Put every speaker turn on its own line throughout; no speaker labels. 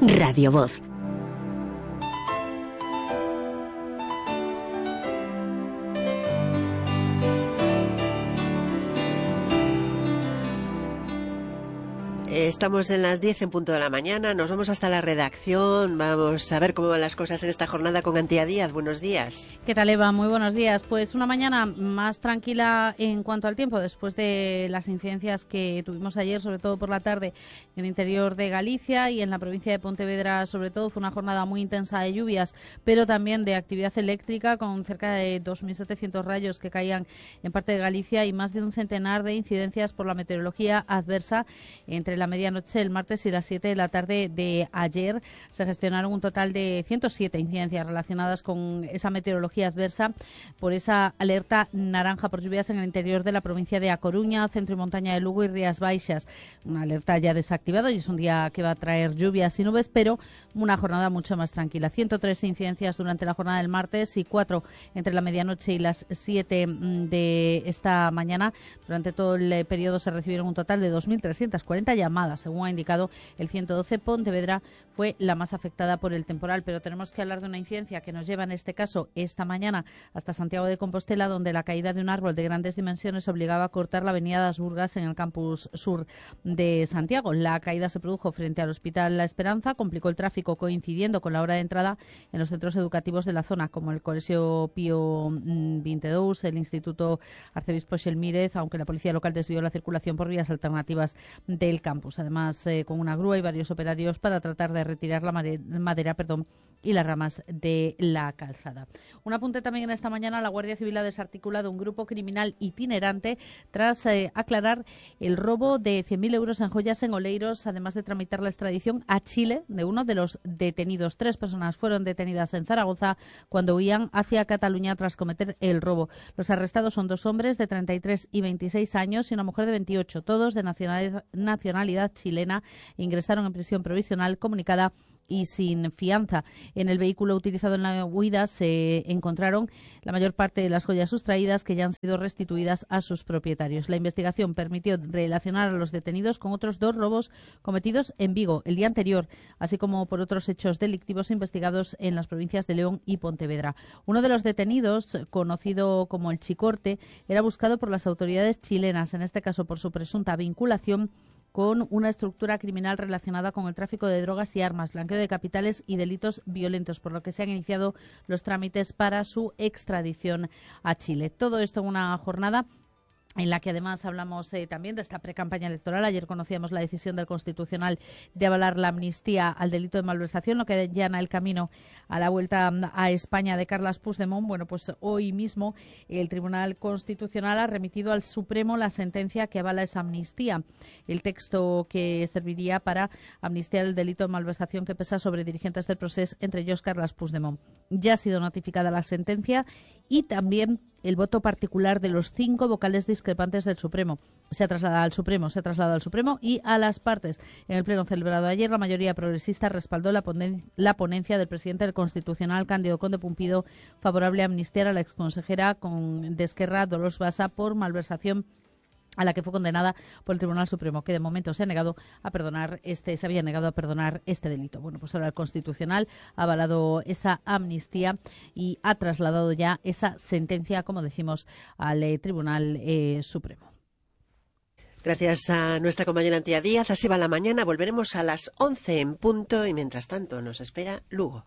Radio Voz.
Estamos en las 10 en punto de la mañana, nos vamos hasta la redacción, vamos a ver cómo van las cosas en esta jornada con Antía Díaz. Buenos días.
¿Qué tal, Eva? Muy buenos días. Pues una mañana más tranquila en cuanto al tiempo, después de las incidencias que tuvimos ayer, sobre todo por la tarde, en el interior de Galicia y en la provincia de Pontevedra, sobre todo. Fue una jornada muy intensa de lluvias, pero también de actividad eléctrica, con cerca de 2.700 rayos que caían en parte de Galicia y más de un centenar de incidencias por la meteorología adversa entre la medianoche del martes y las 7 de la tarde de ayer. Se gestionaron un total de 107 incidencias relacionadas con esa meteorología adversa por esa alerta naranja por lluvias en el interior de la provincia de A Coruña, Centro y Montaña de Lugo y Rías Baixas. Una alerta ya desactivada y es un día que va a traer lluvias y nubes, pero una jornada mucho más tranquila. 103 incidencias durante la jornada del martes y 4 entre la medianoche y las 7 de esta mañana. Durante todo el periodo se recibieron un total de 2.340 llamadas. Según ha indicado el 112, Pontevedra fue la más afectada por el temporal, pero tenemos que hablar de una incidencia que nos lleva en este caso esta mañana hasta Santiago de Compostela, donde la caída de un árbol de grandes dimensiones obligaba a cortar la avenida das Burgas en el campus sur de Santiago. La caída se produjo frente al Hospital La Esperanza, complicó el tráfico coincidiendo con la hora de entrada en los centros educativos de la zona, como el Colegio Pío XXII, el Instituto Arcebispo Xelmírez, aunque la policía local desvió la circulación por vías alternativas del campus. Además, con una grúa y varios operarios para tratar de retirar la madera y las ramas de la calzada. Un apunte también en esta mañana: la Guardia Civil ha desarticulado un grupo criminal itinerante tras aclarar el robo de 100.000 euros en joyas en Oleiros, además de tramitar la extradición a Chile de uno de los detenidos. 3 personas fueron detenidas en Zaragoza cuando huían hacia Cataluña tras cometer el robo. Los arrestados son 2 hombres de 33 y 26 años y una mujer de 28, todos de nacionalidad chilena. Ingresaron en prisión provisional comunicada y sin fianza. En el vehículo utilizado en la huida se encontraron la mayor parte de las joyas sustraídas, que ya han sido restituidas a sus propietarios. La investigación permitió relacionar a los detenidos con otros 2 robos cometidos en Vigo el día anterior, así como por otros hechos delictivos investigados en las provincias de León y Pontevedra. Uno de los detenidos, conocido como el Chicorte, era buscado por las autoridades chilenas, en este caso por su presunta vinculación con una estructura criminal relacionada con el tráfico de drogas y armas, blanqueo de capitales y delitos violentos, por lo que se han iniciado los trámites para su extradición a Chile. Todo esto en una jornada en la que además hablamos también de esta precampaña electoral. Ayer conocíamos la decisión del Constitucional de avalar la amnistía al delito de malversación, lo que allana el camino a la vuelta a España de Carles Puigdemont. Bueno, pues hoy mismo el Tribunal Constitucional ha remitido al Supremo la sentencia que avala esa amnistía, el texto que serviría para amnistiar el delito de malversación que pesa sobre dirigentes del Procés, entre ellos Carles Puigdemont. Ya ha sido notificada la sentencia y también el voto particular de los 5 vocales discrepantes del Supremo. Se ha trasladado al Supremo y a las partes. En el pleno celebrado ayer, la mayoría progresista respaldó la ponencia del presidente del Constitucional, Cándido Conde Pumpido, favorable a amnistiar a la exconsejera de Esquerra, Dolors Bassa, por malversación, a la que fue condenada por el Tribunal Supremo, que de momento se había negado a perdonar este delito. Bueno, pues ahora el Constitucional ha avalado esa amnistía y ha trasladado ya esa sentencia, como decimos, al Tribunal Supremo.
Gracias a nuestra compañera Antía Díaz. Así va la mañana. Volveremos a las 11 en punto y mientras tanto nos espera Lugo.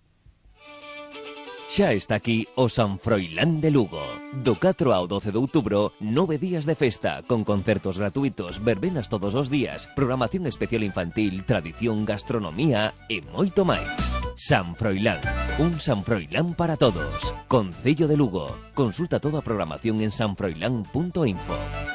Xa está aquí o San Froilán de Lugo. Do 4 ao 12 de outubro, 9 días de festa, con concertos gratuitos, verbenas todos os días, programación especial infantil, tradición, gastronomía e moito máis. San Froilán, un San Froilán para todos. Concello de Lugo. Consulta toda a programación en sanfroilán.info.